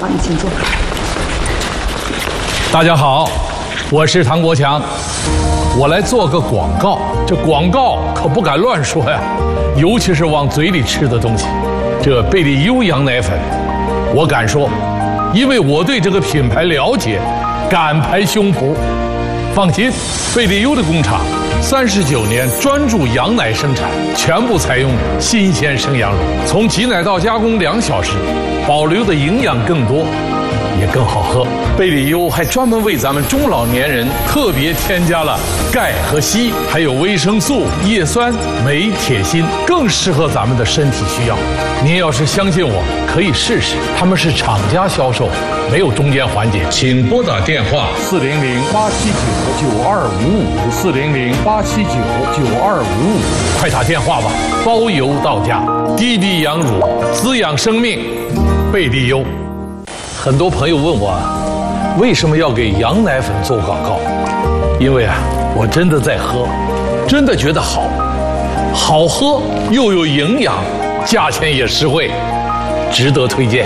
好，你请坐。 大家好，我是唐国强，我来做个广告。这广告可不敢乱说呀，尤其是往嘴里吃的东西。这贝利优羊奶粉，我敢说，因为我对这个品牌了解，敢拍胸脯。放心，贝利优的工厂39年专注羊奶生产，全部采用新鲜生羊乳，从挤奶到加工2小时，保留的营养更多，也更好喝。贝利优还专门为咱们中老年人特别添加了钙和硒，还有维生素、叶酸、镁、铁、锌，更适合咱们的身体需要。您要是相信我，可以试试。他们是厂家销售，没有中间环节。请拨打电话400-879-9255，400-879-9255，快打电话吧，包邮到家。滴滴羊乳，滋养生命，贝利优。很多朋友问我，为什么要给羊奶粉做广告？因为我真的在喝，真的觉得好喝又有营养，价钱也实惠，值得推荐。